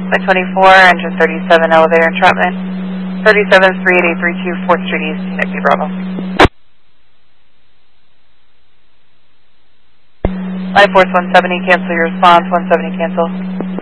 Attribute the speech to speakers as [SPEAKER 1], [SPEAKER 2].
[SPEAKER 1] By 24, engine 37, elevator entrapment. 37 38832, 4th Street East, Nicky Bravo. Line Force 170, cancel your response, 170 cancel.